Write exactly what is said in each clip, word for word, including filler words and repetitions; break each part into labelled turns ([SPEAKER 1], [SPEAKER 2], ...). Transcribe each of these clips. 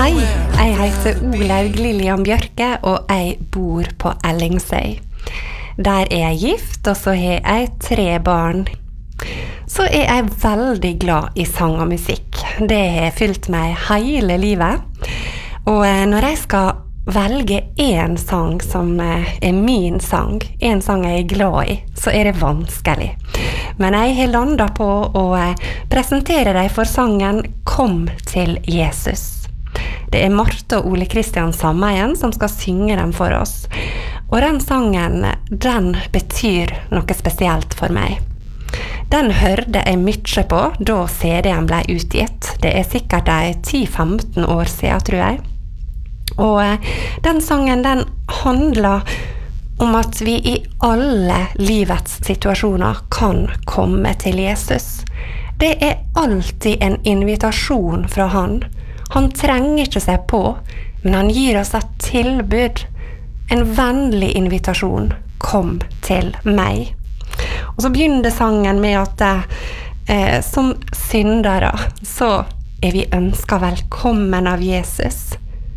[SPEAKER 1] Hei, jeg heter Olaug Lillian Bjørke, og jeg bor på Ellingsøy. Der er jeg gift, og så har jeg tre barn. Så er jeg veldig glad i sang og musikk. Det har fylt meg hele livet. Og når jeg skal velge en sang som er min sang, en sang jeg er glad i, så er det vanskelig. Men jeg har landet på å presentere deg for sangen «Kom til Jesus». Det er Marte og Ole Kristian Sammeien som skal synge den for oss. Og den sangen, den betyr noe spesielt for meg. Den hørte jeg mye på da C D-en ble utgitt. Det er sikkert de ti til femten år siden, tror jeg. Og den sangen, den handler om at vi i alle livets situasjoner kan komme til Jesus. Det er alltid en invitasjon fra han. Han trenger ikke seg på, men han gir oss et tilbud, en vennlig invitasjon. Kom til meg. Og så begynner sangen med at eh, som syndere så er vi ønsket velkommen av Jesus.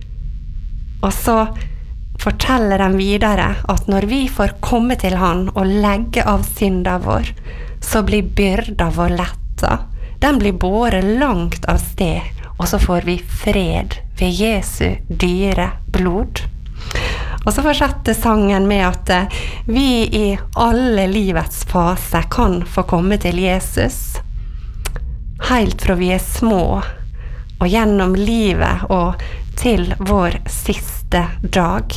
[SPEAKER 1] Og så forteller den videre at når vi får komme til han og legge av synda vår, så blir byrda vår letta. Den blir båret langt av sted, og så får vi fred ved Jesu dyre blod. Og så fortsetter sangen med at vi i alle livets fase kan få komme til Jesus, helt fra vi er små, og gjennom livet og til vår siste dag.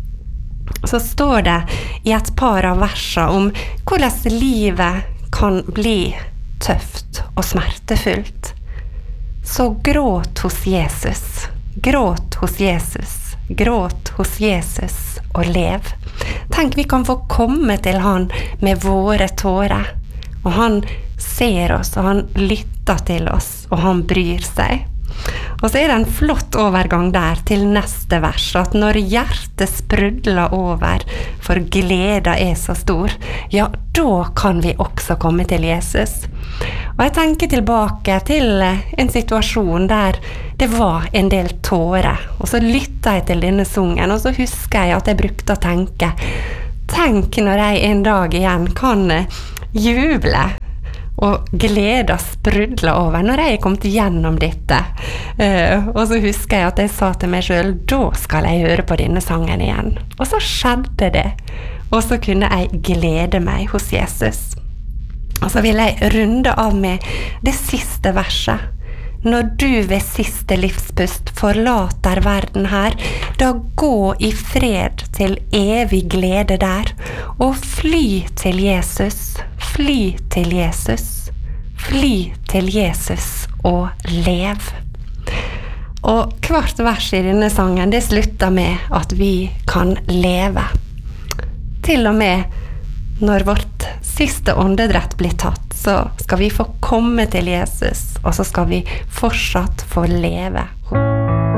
[SPEAKER 1] Så står det i et par av versene om hvordan livet kan bli tøft og smertefullt. Så gråt hos Jesus, gråt hos Jesus, gråt hos Jesus og lev. Tenk, vi kan få komme til han med våre tårer, og han ser oss, og han lytter til oss, og han bryr seg. Og så er det en flott overgang der til neste vers, at når hjertet sprudler over, for gleda er så stor, ja, da kan vi også komme til Jesus. Og jeg tenker tilbake til en situasjon der det var en del tårer, og så lyttet jeg til denne sungen, og så husker jeg at jeg brukte å tenke, tenk når jeg en dag igjen kan juble, og gleda sprudla over når jeg kom gjennom dette. Uh, og så husker jeg at jeg sa til meg selv, da skal jeg høre på denne sangen igjen. Og så skjedde det. Og så kunne jeg glede meg hos Jesus. Og så vil jeg runde av med det siste verset. Når du ved siste livspust forlater verden her, da gå i fred til evig glede der, og fly til Jesus, fly til Jesus, fly til Jesus og lev. Og hvert vers i denne sangen, det slutter med at vi kan leve. Til og med når vårt siste åndedrett blir tatt, så skal vi få komme til Jesus, og så skal vi fortsatt få leve.